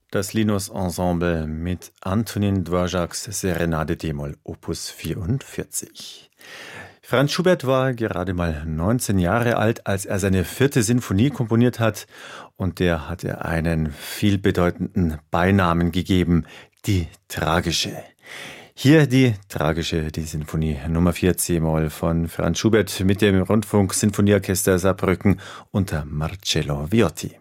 Das Linus-Ensemble mit Antonin Dvořáks Serenade d-Moll, Opus 44. Franz Schubert war gerade mal 19 Jahre alt, als er seine 4. Sinfonie komponiert hat, und der hat er einen vielbedeutenden Beinamen gegeben, die Tragische. Hier die Sinfonie Nummer 4 c-Moll von Franz Schubert mit dem Rundfunk-Sinfonieorchester Saarbrücken unter Marcello Viotti.